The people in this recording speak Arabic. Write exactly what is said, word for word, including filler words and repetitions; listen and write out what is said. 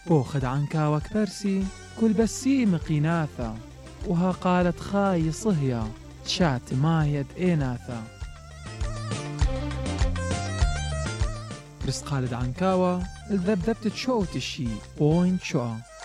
بوخد عنكاوة كبرسي كل بسي مقيناثا وها قالت خاي صهيا شات مايد إيناثا. بس قالد عنكاوة الذبذبت تشوت الشي بوين شوى